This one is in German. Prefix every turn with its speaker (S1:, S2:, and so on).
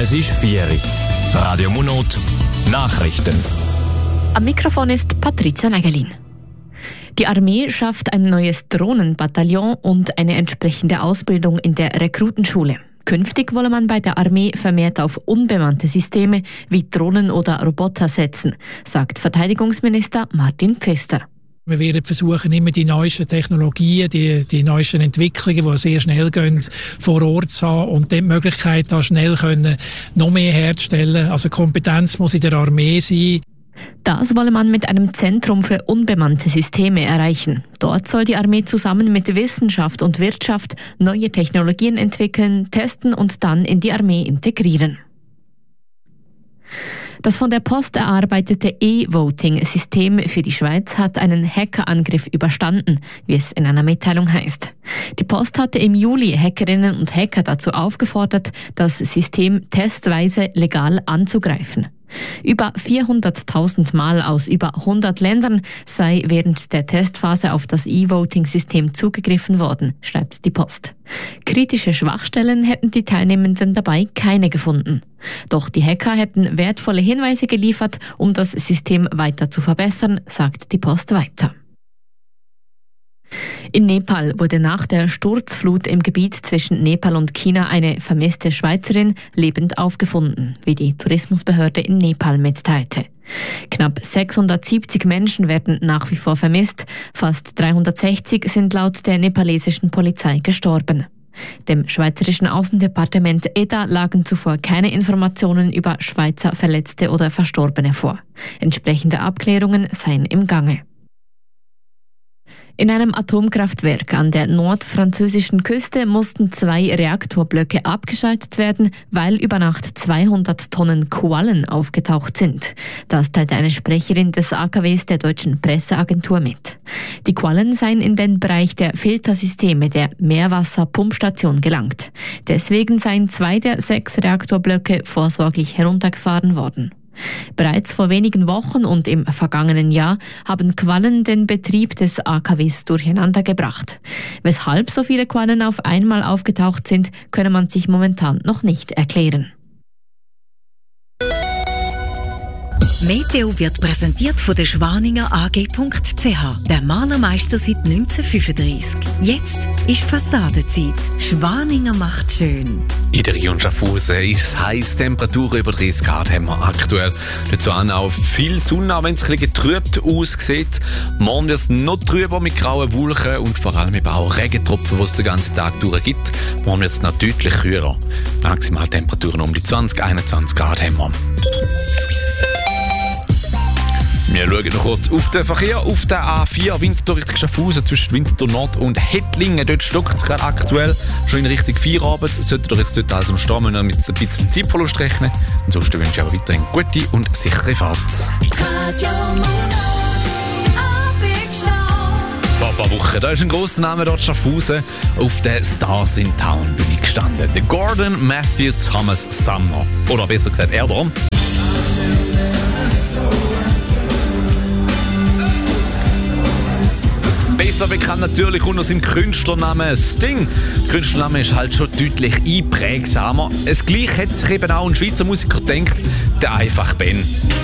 S1: Es ist 4 Uhr. Radio Monat, Nachrichten.
S2: Am Mikrofon ist Patricia Nägelin. Die Armee schafft ein neues Drohnenbataillon und eine entsprechende Ausbildung in der Rekrutenschule. Künftig wolle man bei der Armee vermehrt auf unbemannte Systeme wie Drohnen oder Roboter setzen, sagt Verteidigungsminister Martin Pfister.
S3: Wir werden versuchen, immer die neuesten Technologien, die neuesten Entwicklungen, die sehr schnell gehen, vor Ort zu haben und die Möglichkeit, da schnell noch mehr herzustellen. Also Kompetenz muss in der Armee sein.
S2: Das wolle man mit einem Zentrum für unbemannte Systeme erreichen. Dort soll die Armee zusammen mit Wissenschaft und Wirtschaft neue Technologien entwickeln, testen und dann in die Armee integrieren. Das von der Post erarbeitete E-Voting-System für die Schweiz hat einen Hackerangriff überstanden, wie es in einer Mitteilung heißt. Die Post hatte im Juli Hackerinnen und Hacker dazu aufgefordert, das System testweise legal anzugreifen. Über 400.000 Mal aus über 100 Ländern sei während der Testphase auf das E-Voting-System zugegriffen worden, schreibt die Post. Kritische Schwachstellen hätten die Teilnehmenden dabei keine gefunden. Doch die Hacker hätten wertvolle Hinweise geliefert, um das System weiter zu verbessern, sagt die Post weiter. In Nepal wurde nach der Sturzflut im Gebiet zwischen Nepal und China eine vermisste Schweizerin lebend aufgefunden, wie die Tourismusbehörde in Nepal mitteilte. Knapp 670 Menschen werden nach wie vor vermisst, fast 360 sind laut der nepalesischen Polizei gestorben. Dem schweizerischen Außendepartement EDA lagen zuvor keine Informationen über Schweizer Verletzte oder Verstorbene vor. Entsprechende Abklärungen seien im Gange. In einem Atomkraftwerk an der nordfranzösischen Küste mussten 2 Reaktorblöcke abgeschaltet werden, weil über Nacht 200 Tonnen Quallen aufgetaucht sind. Das teilte eine Sprecherin des AKWs der deutschen Presseagentur mit. Die Quallen seien in den Bereich der Filtersysteme der Meerwasserpumpstation gelangt. Deswegen seien 2 der 6 Reaktorblöcke vorsorglich heruntergefahren worden. Bereits vor wenigen Wochen und im vergangenen Jahr haben Quallen den Betrieb des AKWs durcheinandergebracht. Weshalb so viele Quallen auf einmal aufgetaucht sind, könne man sich momentan noch nicht erklären.
S4: Meteo wird präsentiert von der Schwaninger AG.ch, der Malermeister seit 1935. Jetzt ist Fassadenzeit. Schwaninger macht schön.
S5: In der Region Schaffhausen ist es heiß, Temperaturen über 30 Grad haben wir aktuell. Dazu auch viel Sonne, auch wenn es ein bisschen getrübt aussieht. Morgen wird es noch trüber mit grauen Wolken und vor allem eben auch Regentropfen, die es den ganzen Tag durch gibt. Morgen wird es noch deutlich kühler. Maximaltemperaturen um die 20-21 Grad haben wir. Wir schauen noch kurz auf den Verkehr. Auf der A4 Winterthur Richtung Schaffhausen zwischen Winterthur Nord und Hettlingen. Dort stockt es gerade aktuell schon in Richtung Feierabend. Sollte ihr jetzt dort also stehen, müssen wir mit ein bisschen Zeitverlust rechnen. Ansonsten wünsche ich aber weiterhin gute und sichere Fahrt. Vor ein paar Wochen, da ist ein grosser Name dort Schaffhausen. Auf der Stars in Town bin ich gestanden. Der Gordon Matthew Thomas Sumner. Oder besser gesagt, er da. Besser bekannt natürlich unter seinem Künstlernamen Sting. Der Künstlername ist halt schon deutlich einprägsamer. Das Gleiche hat sich eben auch ein Schweizer Musiker gedacht, der einfach Ben.